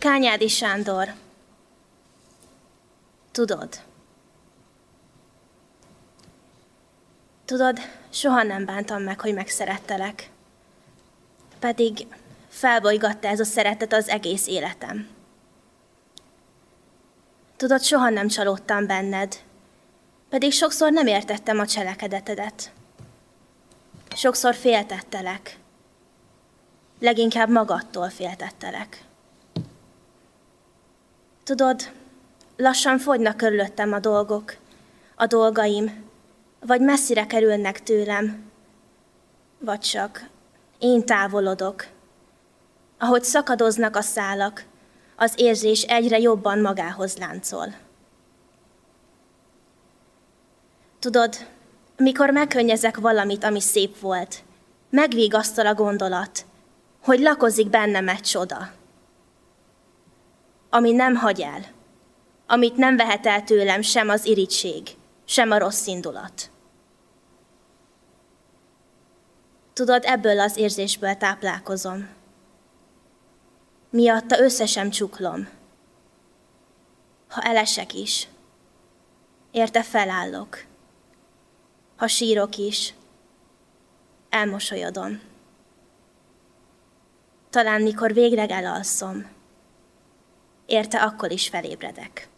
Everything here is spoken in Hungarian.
Kányádi Sándor, tudod, soha nem bántam meg, hogy megszerettelek. Pedig felbolygatta ez a szeretet az egész életem. Tudod, soha nem csalódtam benned, pedig sokszor nem értettem a cselekedetedet. Sokszor féltettelek. Leginkább magadtól féltettelek. Tudod, lassan fogynak körülöttem a dolgok, a dolgaim, vagy messzire kerülnek tőlem, vagy csak én távolodok. Ahogy szakadoznak a szálak, az érzés egyre jobban magához láncol. Tudod, mikor megkönnyezek valamit, ami szép volt, megvigasztal a gondolat, hogy lakozik bennem egy csoda, ami nem hagy el, amit nem vehet el tőlem sem az irigység, sem a rossz indulat. Tudod, ebből az érzésből táplálkozom. Miatta össze sem csuklom. Ha elesek is, érte felállok. Ha sírok is, elmosolyodom. Talán mikor végleg elalszom, érte akkor is felébredek.